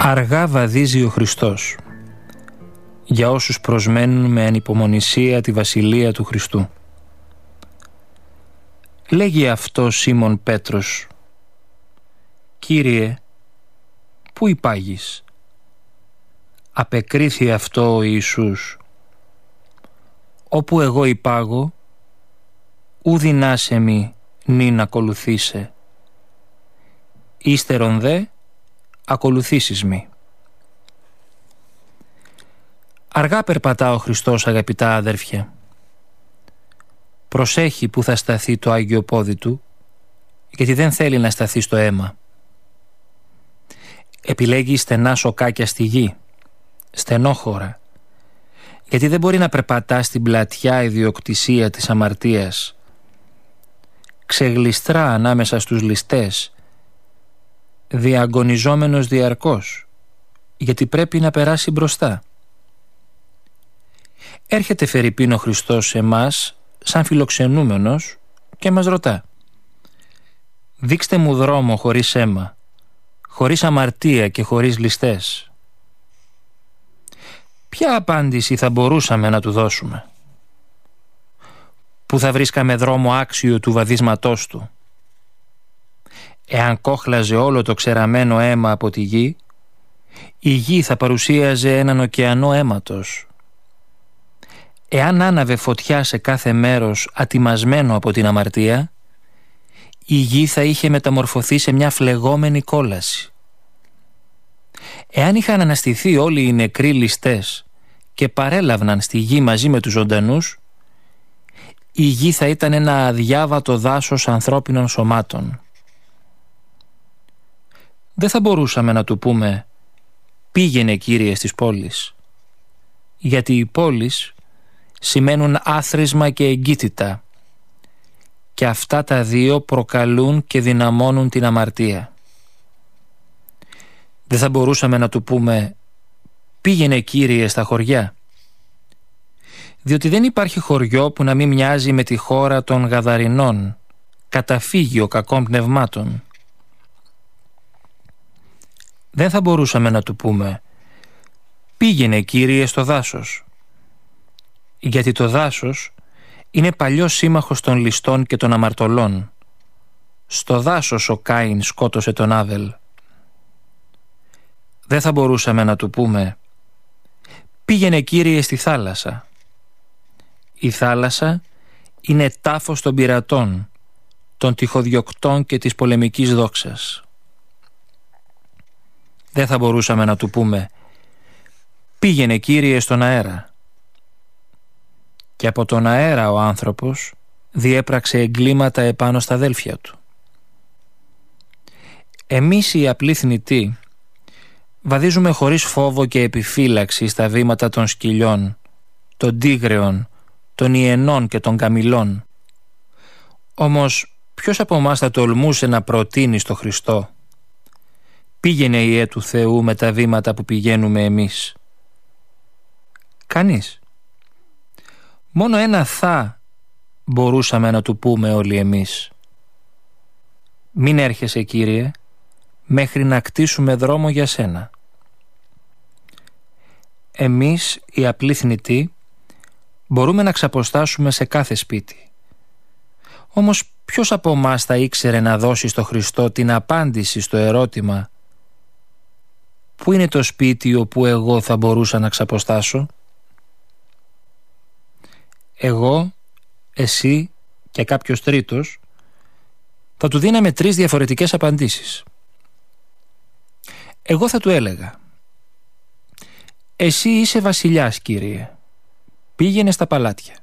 Αργά βαδίζει ο Χριστός για όσους προσμένουν με ανυπομονησία τη Βασιλεία του Χριστού. Λέγει αυτό Σίμων Πέτρος: «Κύριε, πού υπάγεις?» Απεκρίθη αυτό ο Ιησούς: «Όπου εγώ υπάγω, ου δυνάσαι μη νυν ακολουθήσε. Ύστερον δε ακολουθήσεις μη». Αργά περπατά ο Χριστός, αγαπητά αδέρφια. Προσέχει που θα σταθεί το Άγιο πόδι του, γιατί δεν θέλει να σταθεί στο αίμα. Επιλέγει στενά σοκάκια στη γη, στενόχωρα, γιατί δεν μπορεί να περπατά στην πλατιά ιδιοκτησία της αμαρτίας. Ξεγλιστρά ανάμεσα στους ληστές, διαγωνιζόμενος διαρκώς, γιατί πρέπει να περάσει μπροστά. Έρχεται φερειπίν ο Χριστός σε μας σαν φιλοξενούμενος και μας ρωτά: «Δείξτε μου δρόμο χωρίς αίμα, χωρίς αμαρτία και χωρίς ληστές». Ποια απάντηση θα μπορούσαμε να του δώσουμε? Πού θα βρίσκαμε δρόμο άξιο του βαδίσματός του? Εάν κόχλαζε όλο το ξεραμένο αίμα από τη γη, η γη θα παρουσίαζε έναν ωκεανό αίματος. Εάν άναβε φωτιά σε κάθε μέρος ατιμασμένο από την αμαρτία, η γη θα είχε μεταμορφωθεί σε μια φλεγόμενη κόλαση. Εάν είχαν αναστηθεί όλοι οι νεκροί ληστές και παρέλαβναν στη γη μαζί με τους ζωντανούς, η γη θα ήταν ένα αδιάβατο δάσος ανθρώπινων σωμάτων. Δεν θα μπορούσαμε να του πούμε: «Πήγαινε, Κύριε, στις πόλεις», γιατί οι πόλεις σημαίνουν άθροισμα και εγκύτητα, και αυτά τα δύο προκαλούν και δυναμώνουν την αμαρτία. Δεν θα μπορούσαμε να του πούμε: «Πήγαινε, Κύριε, στα χωριά», διότι δεν υπάρχει χωριό που να μην μοιάζει με τη χώρα των Γαδαρινών, καταφύγιο κακών πνευμάτων. Δεν θα μπορούσαμε να του πούμε: «Πήγαινε, Κύριε, στο δάσος», γιατί το δάσος είναι παλιός σύμμαχος των ληστών και των αμαρτωλών. Στο δάσος ο Κάιν σκότωσε τον Άβελ. Δεν θα μπορούσαμε να του πούμε: «Πήγαινε, Κύριε, στη θάλασσα». Η θάλασσα είναι τάφος των πειρατών, των τυχοδιοκτών και της πολεμικής δόξας. Δεν θα μπορούσαμε να του πούμε: «Πήγαινε, Κύριε, στον αέρα». Και από τον αέρα ο άνθρωπος διέπραξε εγκλήματα επάνω στα αδέλφια του. Εμείς οι απλοί θνητοί βαδίζουμε χωρίς φόβο και επιφύλαξη στα βήματα των σκυλιών, των τίγρεων, των ιενών και των καμηλών. Όμως ποιος από εμάς θα τολμούσε να προτείνει στο Χριστό: «Πήγαινε, Υιέ του Θεού, με τα βήματα που πηγαίνουμε εμείς»? Κανείς. Μόνο ένα «θα» μπορούσαμε να του πούμε όλοι εμείς: «Μην έρχεσαι, Κύριε, μέχρι να κτίσουμε δρόμο για σένα». Εμείς οι απλοί θνητοί μπορούμε να ξαποστάσουμε σε κάθε σπίτι. Όμως ποιος από εμάς θα ήξερε να δώσει στο Χριστό την απάντηση στο ερώτημα: «Πού είναι το σπίτι όπου εγώ θα μπορούσα να ξαποστάσω?» Εγώ, εσύ και κάποιος τρίτος θα του δίναμε 3 διαφορετικές απαντήσεις. Εγώ θα του έλεγα: «Εσύ είσαι βασιλιάς, Κύριε, πήγαινε στα παλάτια».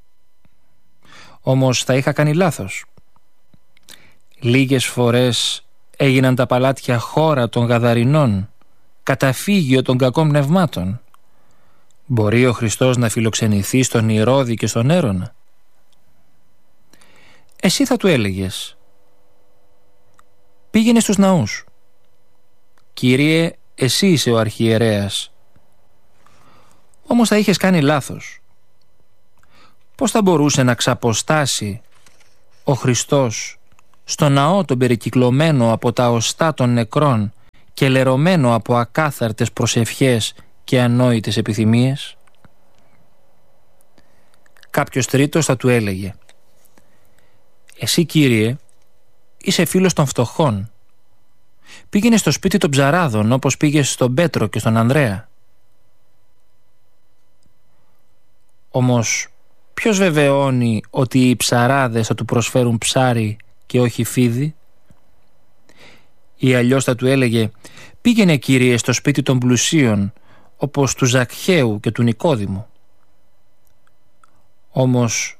Όμως θα είχα κάνει λάθος. Λίγες φορές έγιναν τα παλάτια χώρα των Γαδαρινών, καταφύγιο των κακών πνευμάτων. Μπορεί ο Χριστός να φιλοξενηθεί στον Ηρώδη και στον Έρωνα? Εσύ θα του έλεγες: «Πήγαινε στους ναούς». «Κύριε, εσύ είσαι ο αρχιερέας». Όμως θα είχες κάνει λάθος. Πώς θα μπορούσε να ξαποστάσει ο Χριστός στο ναό τον περικυκλωμένο από τα οστά των νεκρών και λερωμένο από ακάθαρτες προσευχές και ανόητες επιθυμίες? Κάποιος τρίτος θα του έλεγε: «Εσύ, Κύριε, είσαι φίλος των φτωχών. Πήγαινε στο σπίτι των ψαράδων όπως πήγες στον Πέτρο και στον Ανδρέα». Όμως ποιος βεβαιώνει ότι οι ψαράδες θα του προσφέρουν ψάρι και όχι φίδι? Ή αλλιώς θα του έλεγε: «Πήγαινε, Κύριε, στο σπίτι των πλουσίων όπως του Ζακχαίου και του Νικόδημου». Όμως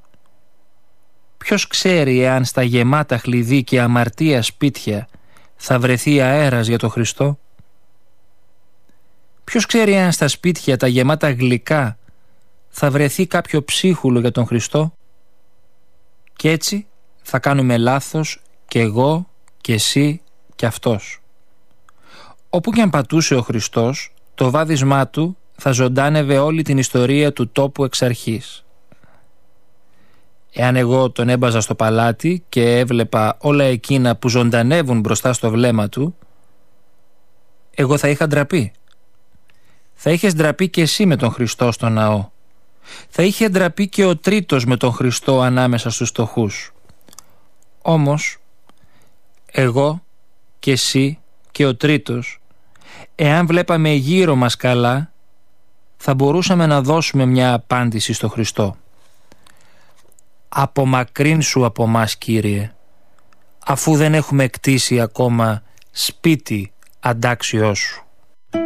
ποιος ξέρει εάν στα γεμάτα χλειδί και αμαρτία σπίτια θα βρεθεί αέρας για τον Χριστό? Ποιος ξέρει εάν στα σπίτια τα γεμάτα γλυκά θα βρεθεί κάποιο ψίχουλο για τον Χριστό? Κι έτσι θα κάνουμε λάθος κι εγώ κι εσύ κι αυτός. Όπου κι αν πατούσε ο Χριστός, το βάδισμά του θα ζωντάνευε όλη την ιστορία του τόπου εξ αρχής. Εάν εγώ τον έμπαζα στο παλάτι και έβλεπα όλα εκείνα που ζωντανεύουν μπροστά στο βλέμμα του, εγώ θα είχα ντραπεί. Θα είχες ντραπεί και εσύ με τον Χριστό στο ναό. Θα είχε ντραπεί και ο τρίτος με τον Χριστό ανάμεσα στους φτωχούς. Όμως, εγώ και εσύ και ο τρίτος, εάν βλέπαμε γύρω μας καλά, θα μπορούσαμε να δώσουμε μια απάντηση στο Χριστό. «Απομακρύνσου από μας, Κύριε, αφού δεν έχουμε κτίσει ακόμα σπίτι αντάξιός σου».